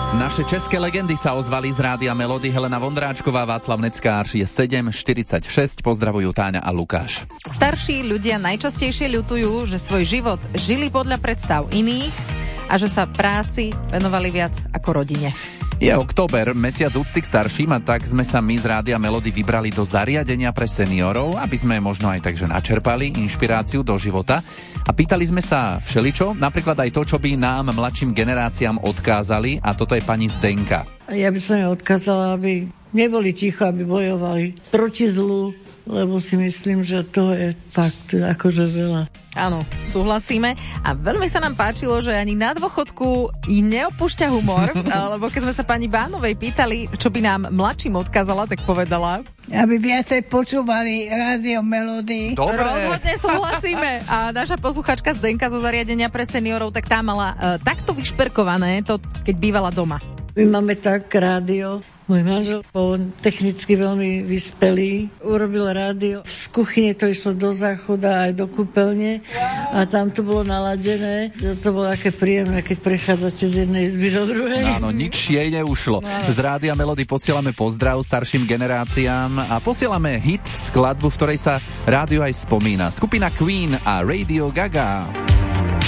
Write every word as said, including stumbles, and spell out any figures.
Naše české legendy sa ozvali z Rádia Melody. Helena Vondráčková, Václav Neckář. Je sedem štyridsaťšesť. Pozdravujú Táňa a Lukáš. Starší ľudia najčastejšie ľutujú, že svoj život žili podľa predstav iných a že sa práci venovali viac ako rodine. Je október, mesiac úcty k starším, a tak sme sa my z Rádia Melody vybrali do zariadenia pre seniorov, aby sme možno aj takže načerpali inšpiráciu do života. A pýtali sme sa všeličo, napríklad aj to, čo by nám, mladším generáciám, odkázali, a toto je pani Zdenka. Ja by som jej odkázala, aby neboli ticho, aby bojovali proti zlu, lebo si myslím, že to je fakt akože veľa. Áno, súhlasíme. A veľmi sa nám páčilo, že ani na dôchodku neopúšťa humor, lebo keď sme sa pani Bánovej pýtali, čo by nám mladším odkázala, tak povedala: aby viacej počúvali Rádio Melody. Dobre. Rozhodne súhlasíme. A naša posluchačka Zdenka zo zariadenia pre seniorov, tak tá mala uh, takto vyšperkované to, keď bývala doma. My máme tak rádio. Môj manžel bol technicky veľmi vyspelý. Urobil rádio. Z kuchyne to išlo do záchoda aj do kúpeľne. Wow. A tam to bolo naladené. To bolo také príjemné, keď prechádzate z jednej izby do druhej. Áno, nič jej neušlo. Z Rádia Melody posielame pozdrav starším generáciám a posielame hit, skladbu, v ktorej sa rádio aj spomína. Skupina Queen a Radio Gaga.